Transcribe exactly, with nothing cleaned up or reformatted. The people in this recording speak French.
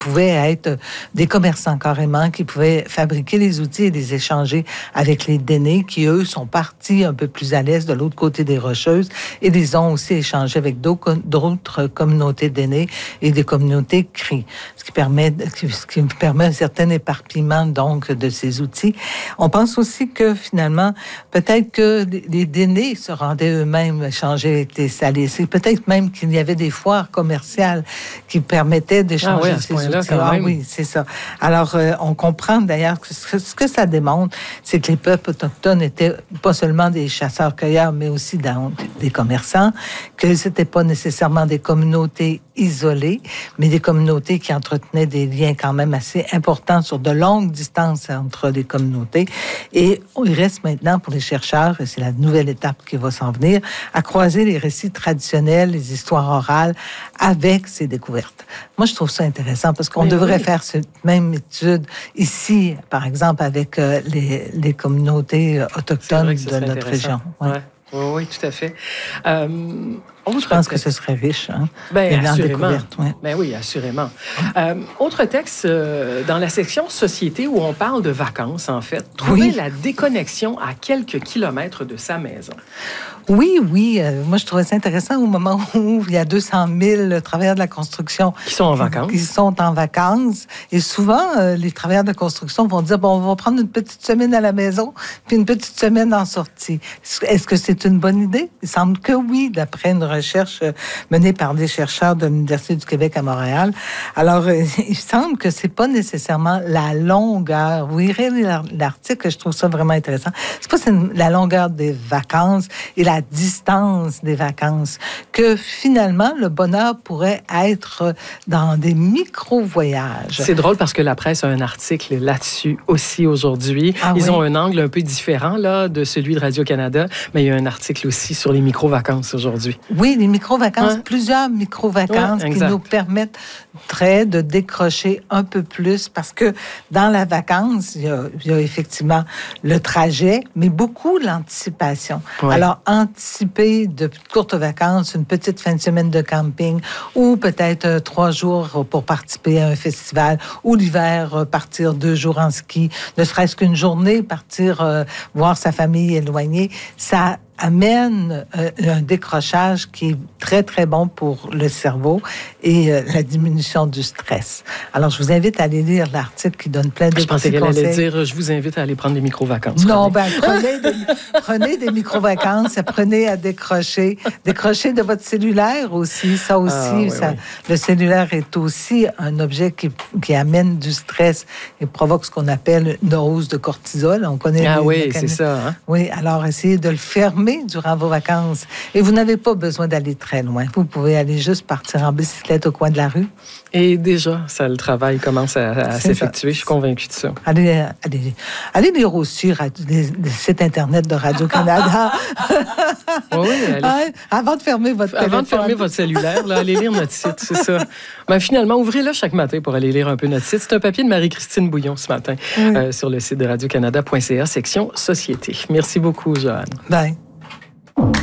pouvaient être des commerçants carrément, qui pouvaient fabriquer les outils et les échanger avec les Dénés, qui, eux, sont partis un peu plus à l'est, de l'autre côté des Rocheuses, et les ont aussi échangés avec d'autres, d'autres communautés Dénés et des communautés Cris, ce qui permet, ce qui permet un certain éparpillement, donc, de ces outils. On pense aussi que, finalement, peut-être que les Dénés se rendaient eux-mêmes échanger avec les Salés. C'est peut-être même qu'il y avait des foires commerciales qui permettaient d'échanger ah oui, ces outils. Ah oui, c'est ça. Alors, euh, on comprend d'ailleurs que ce, ce que ça démontre, c'est que les peuples autochtones étaient pas seulement des chasseurs-cueilleurs, mais aussi dans, des commerçants, que c'était pas nécessairement des communautés isolées, mais des communautés qui entretenaient des liens quand même assez importants sur de longues distances entre les communautés. Et il reste maintenant pour les chercheurs, et c'est la nouvelle étape qui va s'en venir, à croiser les récits traditionnels, les histoires orales avec ces découvertes. Moi, je trouve ça intéressant parce qu'on oui, devrait oui. faire cette même étude ici, par exemple, avec euh, les, les communautés autochtones de notre région. Ouais. Ouais. Oui, oui, tout à fait. Euh, Je pense que ce serait riche. Hein? Bien, assurément. Ouais. Ben oui, assurément. Euh, autre texte euh, dans la section Société où on parle de vacances, en fait. Trouver oui. la déconnexion à quelques kilomètres de sa maison. Oui, oui. Euh, moi, je trouvais ça intéressant au moment où il y a deux cent mille travailleurs de la construction qui sont en vacances. Qui sont en vacances. Et souvent, euh, les travailleurs de la construction vont dire, bon, on va prendre une petite semaine à la maison, puis une petite semaine en sortie. Est-ce que c'est une bonne idée? Il semble que oui, d'après une recherche menée par des chercheurs de l'Université du Québec à Montréal. Alors, euh, il semble que c'est pas nécessairement la longueur. Vous irez l'article, je trouve ça vraiment intéressant. C'est pas c'est la longueur des vacances et la distance des vacances, que finalement, le bonheur pourrait être dans des micro-voyages. C'est drôle parce que la presse a un article là-dessus aussi aujourd'hui. Ah, Ils oui. ont un angle un peu différent là, de celui de Radio-Canada, mais il y a un article aussi sur les micro-vacances aujourd'hui. Oui, les micro-vacances, ouais. plusieurs micro-vacances ouais, qui nous permettent très de décrocher un peu plus parce que dans la vacance, il y a, il y a effectivement le trajet, mais beaucoup l'anticipation. Ouais. Alors, anticiper de courtes vacances, une petite fin de semaine de camping ou peut-être euh, trois jours pour participer à un festival ou l'hiver, euh, partir deux jours en ski, ne serait-ce qu'une journée, partir euh, voir sa famille éloignée, ça amène euh, un décrochage qui est très, très bon pour le cerveau et euh, la diminution du stress. Alors, je vous invite à aller lire l'article qui donne plein de petits conseils. Je pensais qu'elle allait dire, je vous invite à aller prendre des micro-vacances. Non, ben prenez des, prenez des micro-vacances, apprenez à décrocher. Décrocher de votre cellulaire aussi, ça aussi. Ah, oui, ça, oui. Le cellulaire est aussi un objet qui, qui amène du stress et provoque ce qu'on appelle une hausse de cortisol. On connaît ah les oui, mécanismes. C'est ça. Hein? Oui, alors essayez de le fermer durant vos vacances. Et vous n'avez pas besoin d'aller très loin. Vous pouvez aller juste partir en bicyclette au coin de la rue. Et déjà, ça, le travail commence à, à s'effectuer. Ça. Je suis convaincue de ça. Allez, allez, allez lire aussi les, les sites Internet de Radio-Canada. oui, allez. Avant de fermer votre Avant téléphone. de fermer votre cellulaire, là, allez lire notre site, c'est ça. Ben, finalement, ouvrez-le chaque matin pour aller lire un peu notre site. C'est un papier de Marie-Christine Bouillon ce matin oui. euh, sur le site de radio canada point c a, section Société. Merci beaucoup, Joanne. Bye.